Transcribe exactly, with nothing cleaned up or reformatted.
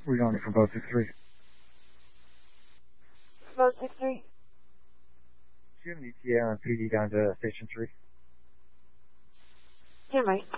We're going for boat six three. Boat six three. Do you have an E T A on P D down to Station three? Jim, I,